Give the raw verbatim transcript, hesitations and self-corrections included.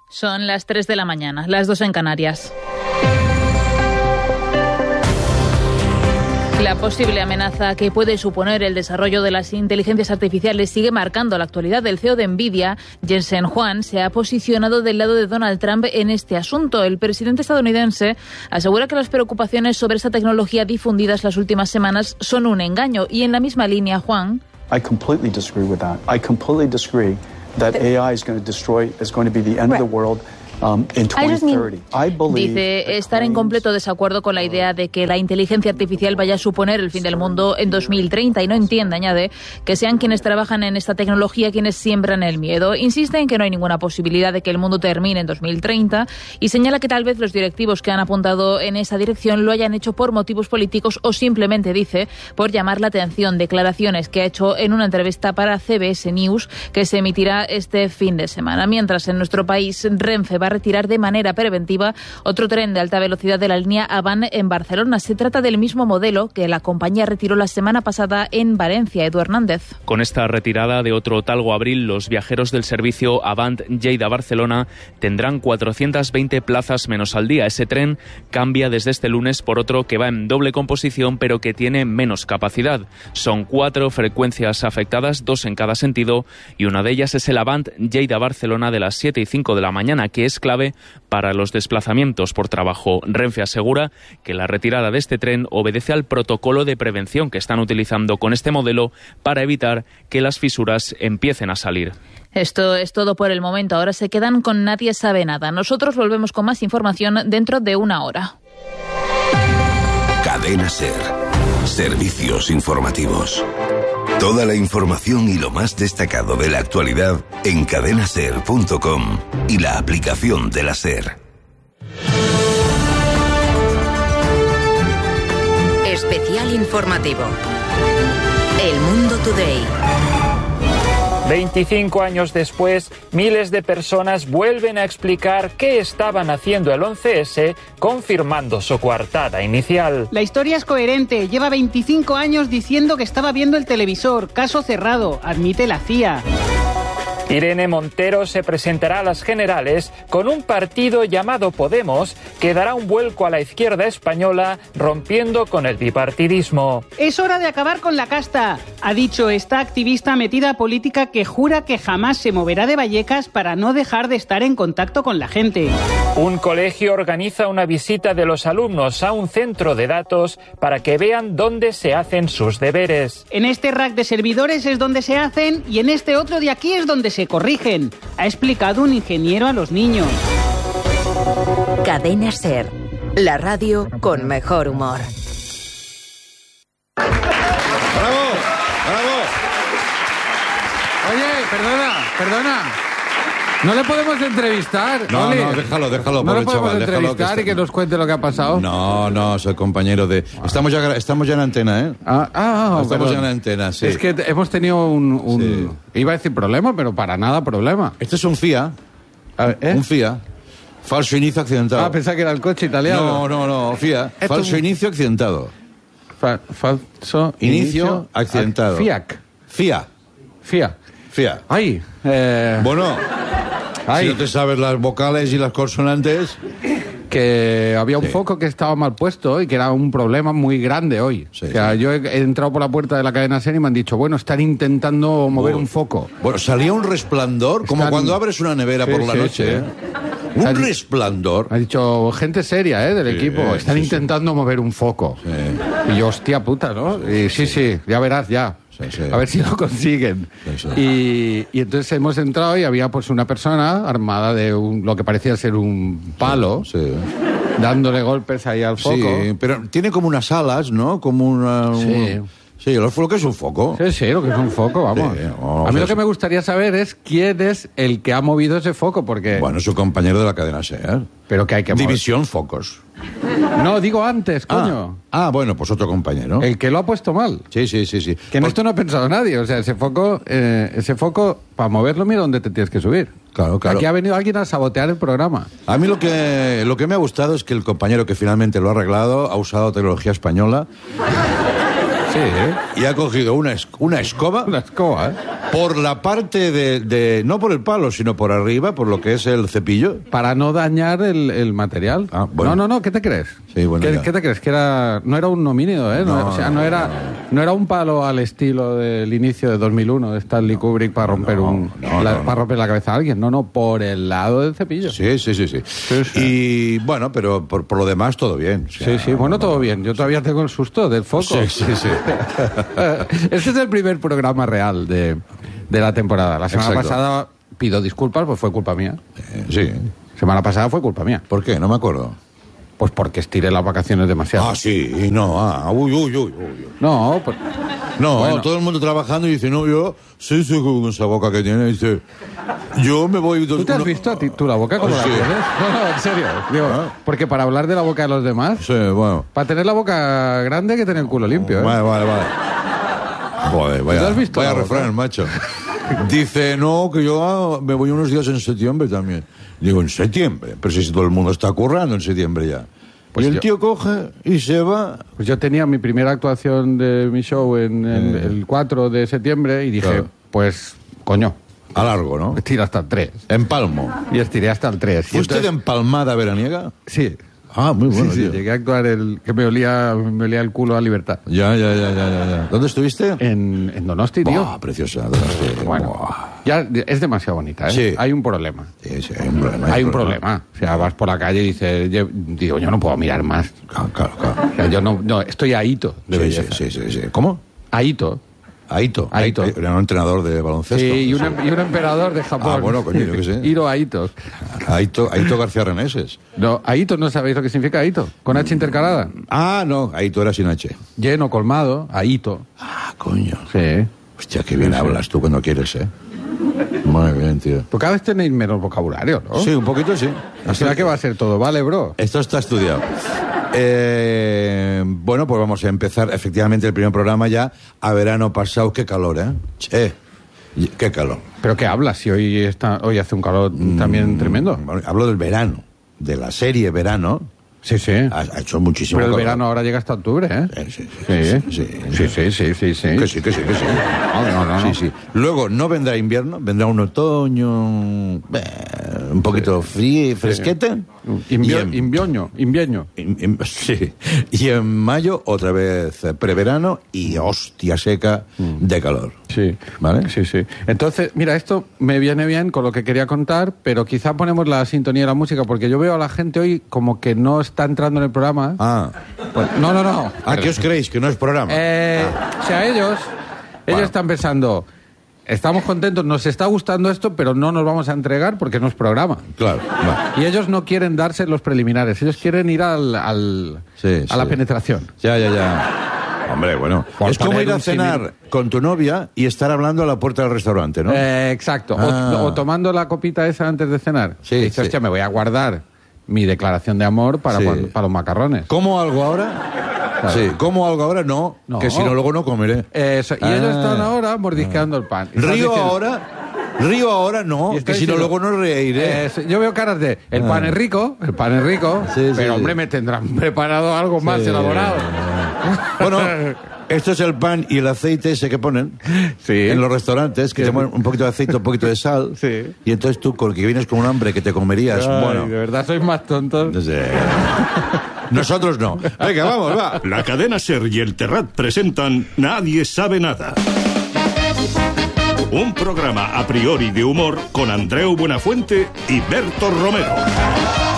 Son las tres de la mañana, las dos en Canarias. La posible amenaza que puede suponer el desarrollo de las inteligencias artificiales sigue marcando la actualidad. Del C E O de Nvidia, Jensen Huang, se ha posicionado del lado de Donald Trump en este asunto. El presidente estadounidense asegura que las preocupaciones sobre esta tecnología difundidas las últimas semanas son un engaño. Y en la misma línea, Huang... I completely disagree with that. I completely disagree that A I is going to destroy, is going to be the end right. of the world. Um, in twenty thirty. I believe Dice estar en completo desacuerdo con la idea de que la inteligencia artificial vaya a suponer el fin del mundo en dos mil treinta y no entiende, añade, que sean quienes trabajan en esta tecnología quienes siembran el miedo. Insiste en que no hay ninguna posibilidad de que el mundo termine en dos mil treinta y señala que tal vez los directivos que han apuntado en esa dirección lo hayan hecho por motivos políticos o simplemente, dice, por llamar la atención. Declaraciones que ha hecho en una entrevista para C B S News que se emitirá este fin de semana. Mientras en nuestro país Renfe va a retirar de manera preventiva otro tren de alta velocidad de la línea Avant en Barcelona. Se trata del mismo modelo que la compañía retiró la semana pasada en Valencia. Edu Hernández. Con esta retirada de otro Talgo Abril, los viajeros del servicio Avant Lleida-Barcelona tendrán cuatrocientas veinte plazas menos al día. Ese tren cambia desde este lunes por otro que va en doble composición pero que tiene menos capacidad. Son cuatro frecuencias afectadas, dos en cada sentido, y una de ellas es el Avant Lleida-Barcelona de las siete y cinco de la mañana, que es clave para los desplazamientos por trabajo. Renfe asegura que la retirada de este tren obedece al protocolo de prevención que están utilizando con este modelo para evitar que las fisuras empiecen a salir. Esto es todo por el momento. Ahora se quedan con Nadie sabe nada. Nosotros volvemos con más información dentro de una hora. Cadena SER. Servicios informativos. Toda la información y lo más destacado de la actualidad en cadena ser punto com y la aplicación de la SER. Especial informativo. El Mundo Today. veinticinco años después, miles de personas vuelven a explicar qué estaban haciendo el once ese, confirmando su coartada inicial. La historia es coherente. Lleva veinticinco años diciendo que estaba viendo el televisor. Caso cerrado, admite la C I A. Irene Montero se presentará a las generales con un partido llamado Podemos que dará un vuelco a la izquierda española, rompiendo con el bipartidismo. Es hora de acabar con la casta, ha dicho esta activista metida política que jura que jamás se moverá de Vallecas para no dejar de estar en contacto con la gente. Un colegio organiza una visita de los alumnos a un centro de datos para que vean dónde se hacen sus deberes. En este rack de servidores es donde se hacen y en este otro de aquí es donde se corrigen, ha explicado un ingeniero a los niños. Cadena SER, la radio con mejor humor. ¡Bravo! ¡Bravo! Oye, perdona, perdona. ¿No le podemos entrevistar? No, Oli? no, déjalo, déjalo, ¿No pobre le podemos chaval, déjalo entrevistar que y que nos cuente lo que ha pasado? No, no, soy compañero de... Estamos ya, estamos ya en antena, ¿eh? Ah, ah Estamos perdón. ya en antena, sí. Es que hemos tenido un... un sí. Iba a decir problema, pero para nada problema. Este es un F I A. A ver, ¿eh? Un F I A. Falso inicio accidentado. Ah, pensaba que era el coche italiano. No, no, no, F I A. Esto Falso un... inicio accidentado. Fa falso inicio, inicio accidentado. F I A C. F I A. F I A. F I A. Ay. Eh... Bueno... Ay. Si no te sabes las vocales y las consonantes... Que había un sí. foco que estaba mal puesto y que era un problema muy grande hoy. Sí, o sea, sí. yo he, he entrado por la puerta de la cadena SER y me han dicho, bueno, están intentando mover oh. un foco. Bueno, salía un resplandor, están... como cuando abres una nevera sí, por la sí, noche. Sí. ¿eh? Un ha resplandor. Ha dicho gente seria, ¿eh? Del sí, equipo. Están sí, intentando sí. mover un foco. Sí. Y yo, hostia puta, ¿no? Y sí, sí, sí ya verás, ya. Sí, sí. A ver si lo consiguen. Sí, sí. Y, y entonces hemos entrado y había pues una persona armada de un, lo que parecía ser un palo, sí, sí. dándole golpes ahí al foco. Sí, pero tiene como unas alas, ¿no? Como una... Sí. Un... Sí, lo que es un foco. Sí, sí, lo que es un foco, vamos. Sí, no, a mí lo que me gustaría saber es quién es el que ha movido ese foco, porque... Bueno, su compañero de la cadena SER. Pero que hay que mover. División Focos. No, digo antes, coño. Ah, ah, bueno, pues otro compañero. El que lo ha puesto mal. Sí, sí, sí, sí. Que en Por... esto no ha pensado nadie. O sea, ese foco, eh, ese foco, para moverlo, mira dónde te tienes que subir. Claro, claro. Aquí ha venido alguien a sabotear el programa. A mí lo que, lo que me ha gustado es que el compañero que finalmente lo ha arreglado ha usado tecnología española. Sí, ¿eh? Y ha cogido una, es, una escoba. Una escoba, ¿eh? Por la parte de, de... No por el palo, sino por arriba, por lo que es el cepillo. Para no dañar el, el material. Ah, bueno. No, no, no, ¿qué te crees? Sí, bueno, ¿Qué, ¿Qué te crees? Que era... No era un homínido, ¿eh? No, No, o sea, no era, no era un palo al estilo del inicio de dos mil uno de Stanley Kubrick para romper, no, un, no, la, no, no. para romper la cabeza a alguien. No, no, por el lado del cepillo. Sí, sí, sí, sí. Sí, sí. Y bueno, pero por, por lo demás todo bien. O sea, Sí, sí, bueno, todo bien. Yo todavía tengo el susto del foco. Sí, sí, sí. Este es el primer programa real de, de la temporada. La semana Exacto. pasada pido disculpas, pues fue culpa mía. Eh, sí. Semana pasada fue culpa mía. ¿Por qué? No me acuerdo. Pues porque estiré las vacaciones demasiado. Ah, sí, y no, ah, uy, uy, uy, uy. No, pues... No, Bueno. todo el mundo trabajando y dice, no, yo, sí, sí, con esa boca que tiene, dice, yo me voy... ¿Tú te has uno- visto a ti, tú la boca como Ah, la sí. tienes? No, no, en serio. Digo, Ah. porque para hablar de la boca de los demás, Sí, bueno. para tener la boca grande hay que tener el culo limpio, ¿eh? Vale, vale, vale. Joder, vaya, ¿Tú has visto vaya la boca? refrán, macho. Dice, no, que yo ah, me voy unos días en septiembre también. Digo, ¿en septiembre? Pero si todo el mundo está currando en septiembre ya. Pues y el yo- tío coge y se va. Pues yo tenía mi primera actuación de mi show en, en Eh. el cuatro de septiembre y dije, Claro. pues, coño, A largo, ¿no? estira hasta el tres. En Palmo. Y estiré hasta el tres. ¿Fue usted empalmada veraniega? Sí. Ah, muy bueno, sí, sí, tío. llegué a actuar el que me olía, me olía el culo a libertad. Ya, ya, ya, ya, ya, ya. ¿Dónde estuviste? En, en Donosti, tío. Buah, preciosa. Donosti. Bueno, Buah. ya es demasiado bonita, ¿eh? Sí. Hay un problema. Sí, sí, hay un problema. Hay un problema. O sea, vas por la calle y dices, yo- digo, yo no puedo mirar más. Claro, claro, claro. O sea, yo no, no estoy ahito de Sí, belleza. sí, sí, sí, sí. ¿Cómo? Ahito. Aito. Aito. Era un entrenador de baloncesto. Sí, y un, y un emperador de Japón. Ah, bueno, coño, yo qué sé. Hiro Aito. Aito, Aito García Reneses. No, Aito, ¿no sabéis lo que significa Aito? Con H intercalada. Ah, no, Aito era sin H. Lleno, colmado, Aito. Ah, coño. Sí. Hostia, qué bien Sí, sí. hablas tú cuando quieres, ¿eh? Muy bien, tío. Pues cada vez tenéis menos vocabulario, ¿no? Sí, un poquito sí. ¿O sea que va a ser todo? Vale, bro. Esto está estudiado. Eh, bueno, pues vamos a empezar efectivamente el primer programa ya a verano pasado. Qué calor, ¿eh? Che, y- qué calor. ¿Pero qué hablas? Si hoy, está, hoy hace un calor también tremendo. Bueno, hablo del verano, de la serie Verano. Sí, sí. Ha, ha hecho muchísimo Pero el calor. verano ahora llega hasta octubre, ¿eh? Eh, sí, Sí, sí, sí, sí, sí, sí, sí. Que sí, que sí, que sí. No, no, no, Sí, no. sí. Luego no vendrá invierno, vendrá un otoño eh, un poquito frío, fresquete. Invio- Y en- invioño, invierno. in- in- sí. Y en mayo otra vez eh, preverano y hostia seca de calor. Sí. ¿Vale? Sí, sí. Entonces, mira, esto me viene bien con lo que quería contar, pero quizá ponemos la sintonía de la música, porque yo veo a la gente hoy como que no está entrando en el programa. Ah, Pues- no, no, no. ¿a qué os creéis? Que no es programa. Eh, O sea, ellos, ellos Bueno. están pensando, estamos contentos, nos está gustando esto, pero no nos vamos a entregar porque no es programa. Claro, va. Y ellos no quieren darse los preliminares, ellos quieren ir al, al- Sí, a la sí. penetración. Ya, ya, ya. Hombre, bueno. Por es como poner ir a un cenar con tu novia y estar hablando a la puerta del restaurante, ¿no? Eh, exacto. O- Ah. O, tomando la copita esa antes de cenar. Sí, Y dices, sí. hostia, me voy a guardar mi declaración de amor para, Sí. cuando- para los macarrones. ¿Cómo algo ahora? Claro. Sí, ¿cómo algo ahora? No, No. que si no luego no comeré. Eso, y Ah. ellos están ahora mordisqueando el pan. Y están Río diciendo- ahora, río ahora no, y que están si no diciendo, luego no reiré. eh, yo veo caras de, el pan Ah. es rico, el pan es rico, Sí, sí, pero sí. hombre, me tendrán preparado algo más Sí. elaborado. Bueno, esto es el pan y el aceite ese que ponen Sí. en los restaurantes, que Sí. te ponen un poquito de aceite, un poquito de sal. Sí. Y entonces tú, con que vienes con un hambre que te comerías, Ay, bueno. de verdad sois más tontos. no sé. Nosotros no. Venga, vamos, va. La cadena SER y el Terrat presentan Nadie sabe nada. Un programa a priori de humor con Andreu Buenafuente y Berto Romero.